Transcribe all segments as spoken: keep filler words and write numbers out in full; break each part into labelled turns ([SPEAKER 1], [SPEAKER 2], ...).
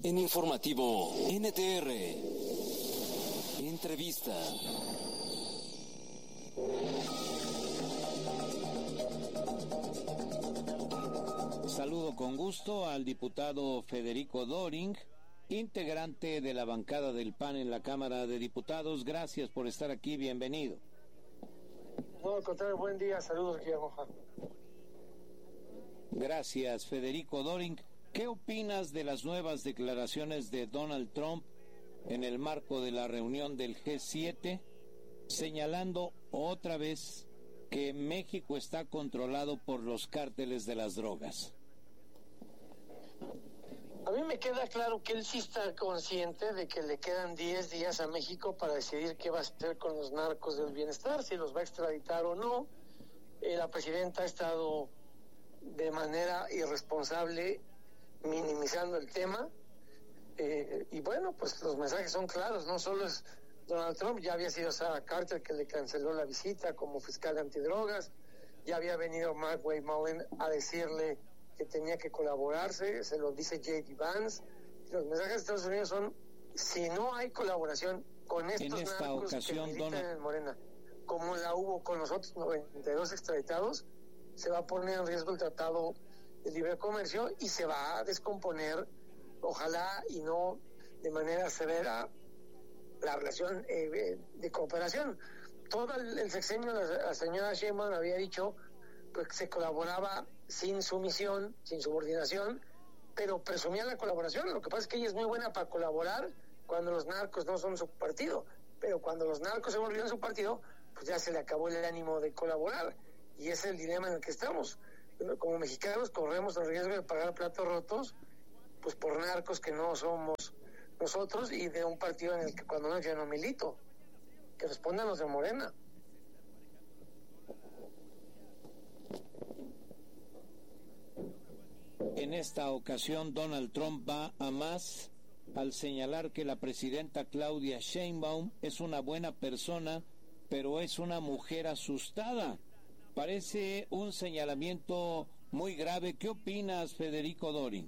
[SPEAKER 1] En Informativo N T R. Entrevista.
[SPEAKER 2] Saludo con gusto al diputado Federico Doring, integrante de la bancada del P A N en la Cámara de Diputados. Gracias por estar aquí, bienvenido.
[SPEAKER 3] No, al contrario, buen día, saludos, Guillermo.
[SPEAKER 2] Gracias, Federico Doring. ¿Qué opinas de las nuevas declaraciones de Donald Trump en el marco de la reunión del G siete, señalando otra vez que México está controlado por los cárteles de las drogas?
[SPEAKER 3] A mí me queda claro que él sí está consciente de que le quedan diez días a México para decidir qué va a hacer con los narcos del bienestar, si los va a extraditar o no. Eh, la presidenta ha estado de manera irresponsable minimizando el tema, eh, y bueno, pues los mensajes son claros. No solo es Donald Trump, ya había sido Sarah Carter que le canceló la visita como fiscal de antidrogas, ya había venido Mark Wayne a decirle que tenía que colaborarse, se lo dice J D Vance. Los mensajes de Estados Unidos son: si no hay colaboración con estos
[SPEAKER 2] en esta
[SPEAKER 3] narcos
[SPEAKER 2] ocasión,
[SPEAKER 3] que militan
[SPEAKER 2] Donald...
[SPEAKER 3] en Morena, como la hubo con los otros noventa y dos extraditados, se va a poner en riesgo el tratado de libre comercio y se va a descomponer, ojalá y no de manera severa, la relación eh, de cooperación. Todo el, el sexenio, la, la señora Sheinbaum había dicho pues que se colaboraba sin sumisión, sin subordinación, pero presumía la colaboración. Lo que pasa es que ella es muy buena para colaborar cuando los narcos no son su partido, pero cuando los narcos se volvieron su partido, pues ya se le acabó el ánimo de colaborar, y ese es el dilema en el que estamos. Como mexicanos corremos el riesgo de pagar platos rotos, pues por narcos que no somos nosotros, y de un partido en el que cuando no ya no milito, que respondan los de Morena.
[SPEAKER 2] En esta ocasión, Donald Trump va a más al señalar que la presidenta Claudia Sheinbaum es una buena persona, pero es una mujer asustada. Parece un señalamiento muy grave. ¿Qué opinas, Federico Doring?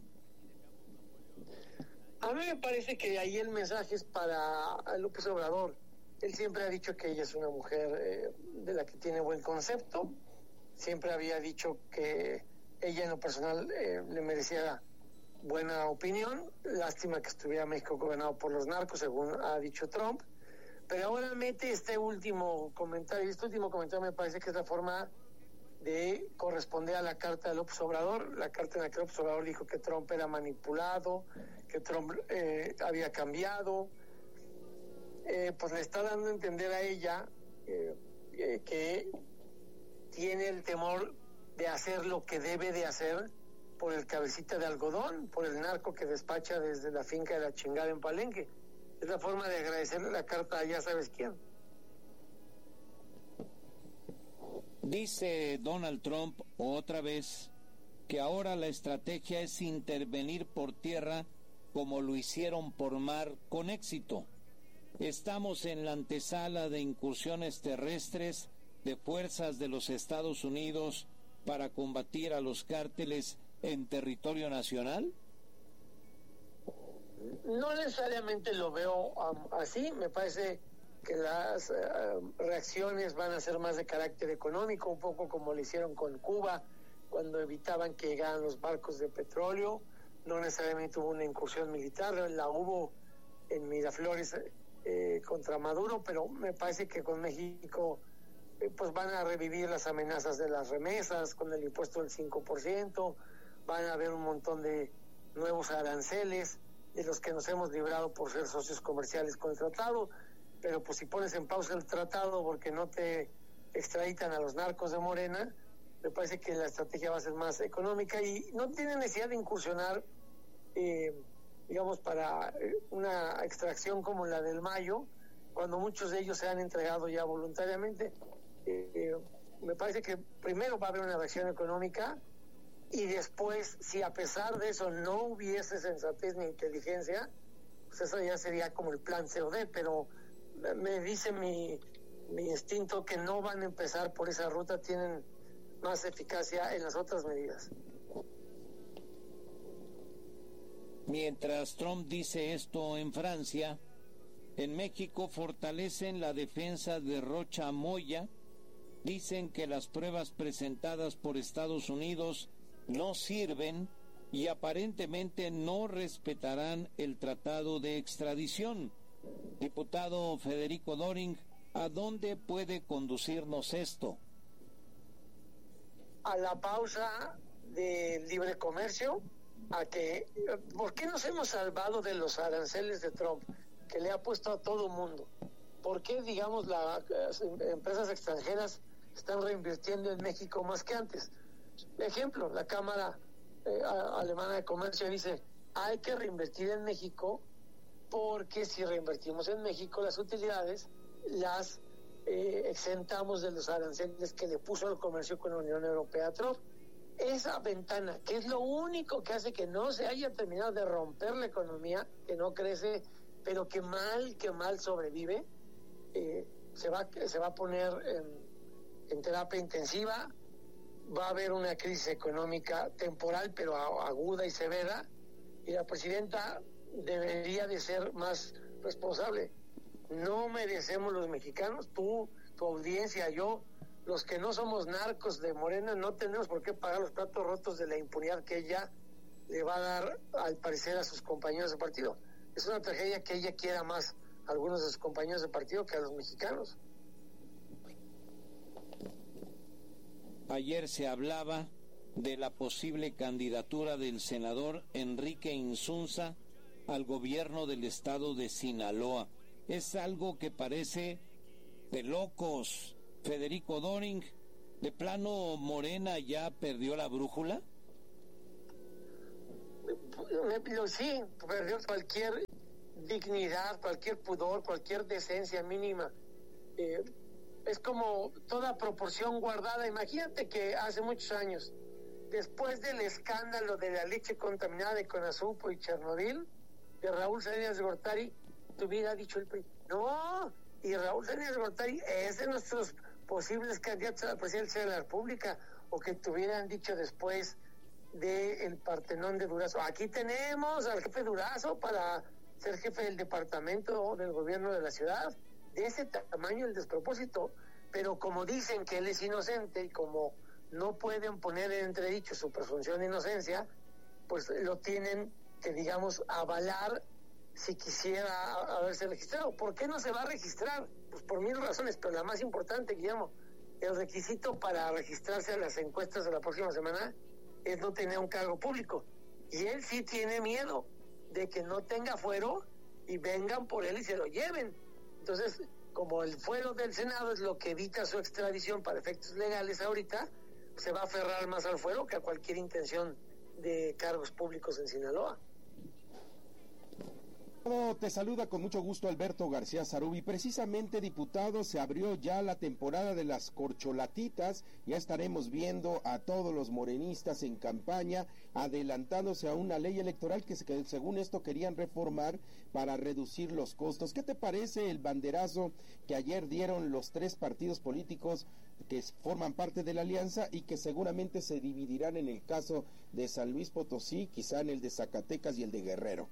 [SPEAKER 3] A mí me parece que ahí el mensaje es para López Obrador. Él siempre ha dicho que ella es una mujer eh, de la que tiene buen concepto. Siempre había dicho que ella en lo personal eh, le merecía buena opinión. Lástima que estuviera México gobernado por los narcos, según ha dicho Trump. Pero ahora mete este último comentario. Este último comentario me parece que es la forma de corresponder a la carta de López Obrador. La carta en la que López Obrador dijo que Trump era manipulado, que Trump eh, había cambiado. Eh, pues le está dando a entender a ella eh, eh, que tiene el temor de hacer lo que debe de hacer por el cabecita de algodón, por el narco que despacha desde la finca de la chingada en Palenque. Es la forma de agradecerle la carta a ya sabes quién.
[SPEAKER 2] Dice Donald Trump otra vez que ahora la estrategia es intervenir por tierra como lo hicieron por mar con éxito. Estamos en la antesala de incursiones terrestres de fuerzas de los Estados Unidos para combatir a los cárteles en territorio nacional.
[SPEAKER 3] No necesariamente lo veo um, así. Me parece que las uh, reacciones van a ser más de carácter económico, un poco como lo hicieron con Cuba cuando evitaban que llegaran los barcos de petróleo. No necesariamente hubo una incursión militar, la hubo en Miraflores eh, contra Maduro, pero me parece que con México eh, pues van a revivir las amenazas de las remesas con el impuesto del cinco por ciento, van a haber un montón de nuevos aranceles de los que nos hemos librado por ser socios comerciales con el tratado. Pero pues si pones en pausa el tratado porque no te extraditan a los narcos de Morena, me parece que la estrategia va a ser más económica y no tiene necesidad de incursionar, eh, digamos, para una extracción como la del Mayo, cuando muchos de ellos se han entregado ya voluntariamente. Eh, eh, me parece que primero va a haber una reacción económica, y después, si a pesar de eso no hubiese sensatez ni inteligencia, pues eso ya sería como el plan C O D, pero me dice mi, mi instinto que no van a empezar por esa ruta, tienen más eficacia en las otras medidas.
[SPEAKER 2] Mientras Trump dice esto en Francia, en México fortalecen la defensa de Rocha Moya. Dicen que las pruebas presentadas por Estados Unidos no sirven y aparentemente no respetarán el tratado de extradición. Diputado Federico Doring, ¿a dónde puede conducirnos esto?
[SPEAKER 3] A la pausa de libre comercio, a que, ¿por qué nos hemos salvado de los aranceles de Trump que le ha puesto a todo mundo? ¿Por qué, digamos, las empresas extranjeras están reinvirtiendo en México más que antes? Ejemplo, la Cámara eh, Alemana de Comercio dice, hay que reinvertir en México porque si reinvertimos en México las utilidades, las eh, exentamos de los aranceles que le puso al comercio con la Unión Europea a Trump. Esa ventana, que es lo único que hace que no se haya terminado de romper la economía, que no crece, pero que mal, que mal sobrevive, eh, se va, se va a poner en, en terapia intensiva. Va a haber una crisis económica temporal, pero aguda y severa, y la presidenta debería de ser más responsable. No merecemos los mexicanos, tú, tu audiencia, yo, los que no somos narcos de Morena, no tenemos por qué pagar los platos rotos de la impunidad que ella le va a dar, al parecer, a sus compañeros de partido. Es una tragedia que ella quiera más a algunos de sus compañeros de partido que a los mexicanos.
[SPEAKER 2] Ayer se hablaba de la posible candidatura del senador Enrique Insunza al gobierno del estado de Sinaloa. Es algo que parece de locos. Federico Doring, ¿de plano Morena ya perdió la brújula?
[SPEAKER 3] Sí, perdió cualquier dignidad, cualquier pudor, cualquier decencia mínima. Eh, es como toda proporción guardada. Imagínate que hace muchos años, después del escándalo de la leche contaminada de Conasupo y Chernobyl, de Raúl Salinas de Gortari, te hubiera dicho el P R I, no, y Raúl Salinas de Gortari es de nuestros posibles candidatos a la presidencia de la República, o que te hubieran dicho después del Partenón de Durazo, aquí tenemos al jefe Durazo para ser jefe del departamento del gobierno de la ciudad. De ese tamaño el despropósito, pero como dicen que él es inocente y como no pueden poner en entredicho su presunción de inocencia, pues lo tienen que, digamos, avalar si quisiera haberse registrado. ¿Por qué no se va a registrar? Pues por mil razones, pero la más importante, Guillermo, el requisito para registrarse a las encuestas de la próxima semana es no tener un cargo público. Y él sí tiene miedo de que no tenga fuero y vengan por él y se lo lleven. Entonces, como el fuero del Senado es lo que evita su extradición para efectos legales ahorita, se va a aferrar más al fuero que a cualquier intención de cargos públicos en Sinaloa.
[SPEAKER 4] Te saluda con mucho gusto Alberto García Zarubi. Precisamente, diputado, se abrió ya la temporada de las corcholatitas. Ya estaremos viendo a todos los morenistas en campaña adelantándose a una ley electoral que, según esto, querían reformar para reducir los costos. ¿Qué te parece el banderazo que ayer dieron los tres partidos políticos que forman parte de la alianza y que seguramente se dividirán en el caso de San Luis Potosí, quizá en el de Zacatecas y el de Guerrero?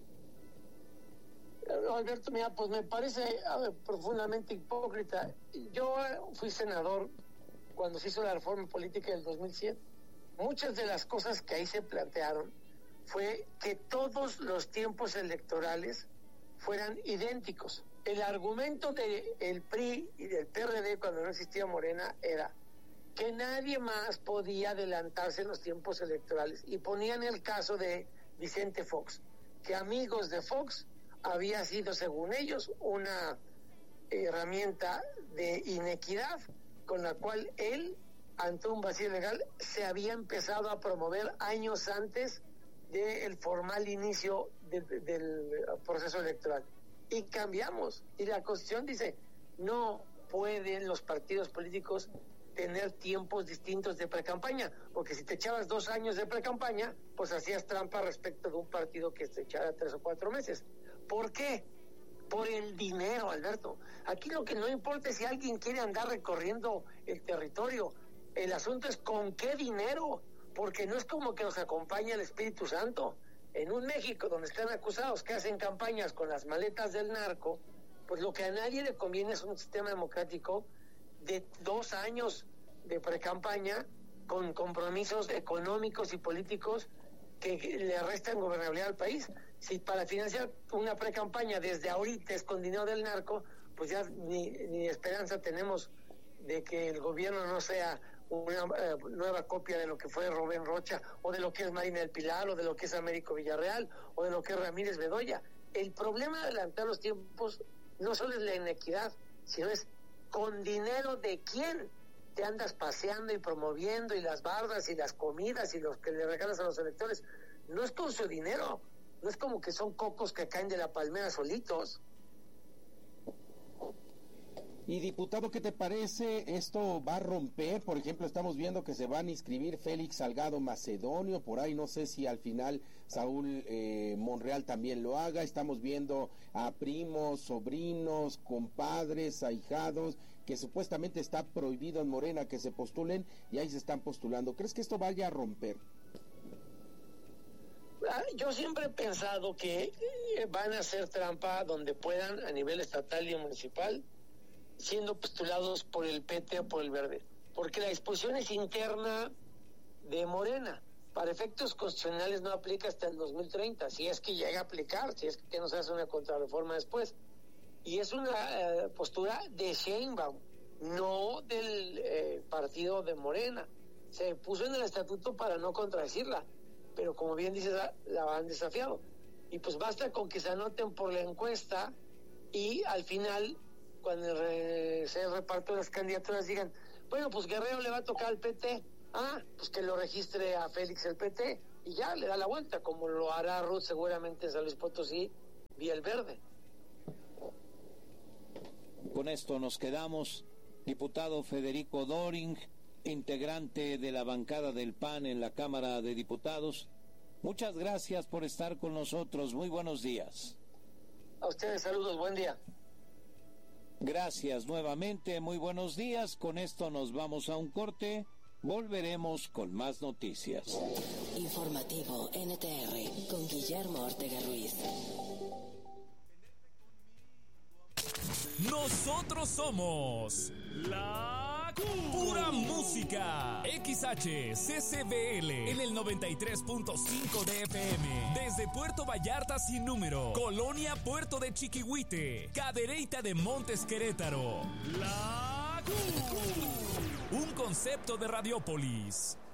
[SPEAKER 3] Alberto, mira, pues me parece ver, profundamente hipócrita. Yo fui senador cuando se hizo la reforma política del dos mil siete. Muchas de las cosas que ahí se plantearon fue que todos los tiempos electorales fueran idénticos. El argumento del P R I y del P R D cuando no existía Morena era que nadie más podía adelantarse en los tiempos electorales, y ponían el caso de Vicente Fox, que amigos de Fox había sido, según ellos, una herramienta de inequidad con la cual él, ante un vacío legal, se había empezado a promover años antes del formal inicio de, de, del proceso electoral. Y cambiamos, y la Constitución dice, no pueden los partidos políticos tener tiempos distintos de precampaña, porque si te echabas dos años de precampaña, pues hacías trampa respecto de un partido que te echara tres o cuatro meses. ¿Por qué? Por el dinero, Alberto. Aquí lo que no importa es si alguien quiere andar recorriendo el territorio. El asunto es con qué dinero, porque no es como que nos acompañe el Espíritu Santo. en un México donde están acusados que hacen campañas con las maletas del narco, pues lo que a nadie le conviene es un sistema democrático de dos años de precampaña con compromisos económicos y políticos que le restan gobernabilidad al país. Si para financiar una precampaña desde ahorita es con dinero del narco, pues ya ni, ni esperanza tenemos de que el gobierno no sea una eh, nueva copia de lo que fue Rubén Rocha, o de lo que es Marina del Pilar, o de lo que es Américo Villarreal, o de lo que es Ramírez Bedoya. El problema de adelantar los tiempos no solo es la inequidad, sino es con dinero de quién te andas paseando y promoviendo, y las bardas y las comidas y los que le regalas a los electores. No es con su dinero, no es como que son cocos que caen de la palmera solitos.
[SPEAKER 4] Y diputado, ¿qué te parece? ¿Esto va a romper? Por ejemplo, estamos viendo que se van a inscribir Félix Salgado Macedonio, por ahí no sé si al final Saúl eh, Monreal también lo haga. Estamos viendo a primos, sobrinos, compadres, ahijados, que supuestamente está prohibido en Morena que se postulen, y ahí se están postulando. ¿Crees que esto vaya a romper?
[SPEAKER 3] Yo siempre he pensado que van a hacer trampa donde puedan a nivel estatal y municipal, siendo postulados por el P T o por el Verde, porque la disposición es interna de Morena. Para efectos constitucionales no aplica hasta el dos mil treinta, si es que llega a aplicar, si es que no se hace una contrarreforma después. Y es una eh, postura de Sheinbaum, no del eh, partido de Morena. Se puso en el estatuto para no contradecirla, pero como bien dices, la, la han desafiado. Y pues basta con que se anoten por la encuesta y al final, cuando re, se reparten las candidaturas, digan, bueno, pues Guerrero le va a tocar al P T, ah, pues que lo registre a Félix el P T, y ya le da la vuelta, como lo hará Ruth seguramente en San Luis Potosí vía el Verde.
[SPEAKER 2] Con esto nos quedamos. Diputado Federico Doring, integrante de la bancada del P A N en la Cámara de Diputados, muchas gracias por estar con nosotros. Muy buenos días.
[SPEAKER 3] A ustedes saludos, buen día.
[SPEAKER 2] Gracias nuevamente, muy buenos días. Con esto nos vamos a un corte. Volveremos con más noticias.
[SPEAKER 5] Informativo N T R con Guillermo Ortega Ruiz.
[SPEAKER 6] Nosotros somos la pura música. X H C C B L en el noventa y tres punto cinco de F M. Desde Puerto Vallarta sin número, Colonia Puerto de Chiquihuite, Cadereyta de Montes Querétaro. La un concepto de Radiópolis.